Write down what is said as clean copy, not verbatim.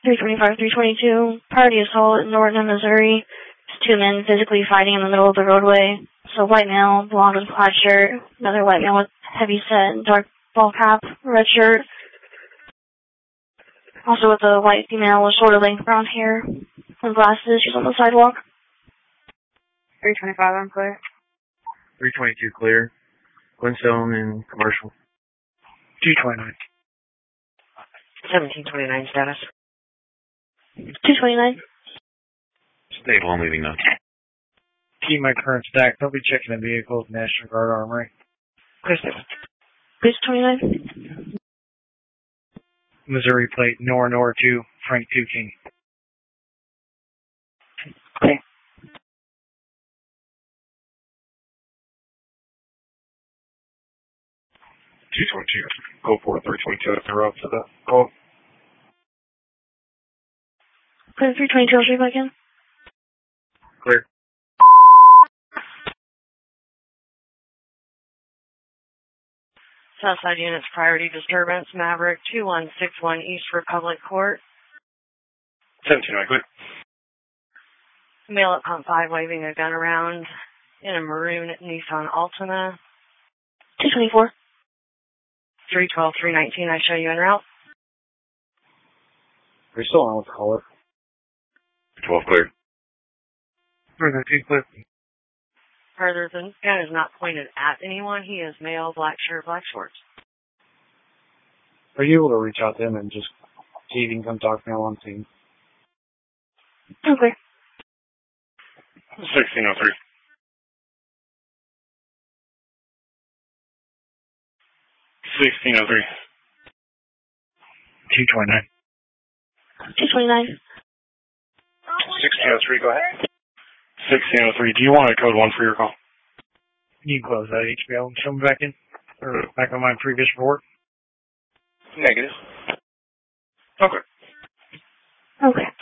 325, 322. Party assault in Norton, Missouri. It's two men physically fighting in the middle of the roadway. So white male, blonde with plaid shirt. Another white male with heavy set, dark ball cap, red shirt. Also with a white female with shorter length brown hair and glasses. She's on the sidewalk. 325, I'm clear. 322 clear. Glynstone and commercial. 229. 1729 status. 229. Stable, I'm leaving now. Keep my current stack. Don't be checking the vehicles, National Guard Armory. Clear stable. Please 29. Missouri plate, Nor 2, Frank 2 King. Clear. 222. Go for it, 322 if they're up for the call. Clear 322, I'll shoot back in. Clear. Southside units, priority disturbance, Maverick 2161 East Republic Court. 1729 clear. Male at pump 5 waving a gun around in a maroon Nissan Altima. 224. 312, 319, I show you en route. Are you still on with the caller? 12 clear. 319 clear. Further, the gun is not pointed at anyone. He is male, black shirt, black shorts. Are you able to reach out to him and just see if you can come talk to me on scene? Okay. 1603. 1603. 229. 229. 1603, go ahead. 1603, do you want a code 1 for your call? You can close that HBO and show me back in? Or back on my previous report? Negative. Okay. Okay.